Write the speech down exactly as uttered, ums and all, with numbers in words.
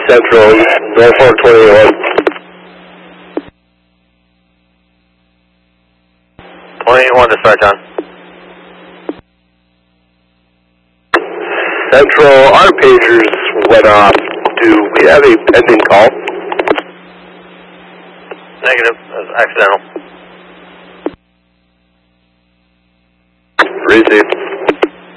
Central, Norfolk twenty-one. twenty-one dispatch on. Central, our pagers went off. Do we have a pending call? Negative. That was accidental. Received.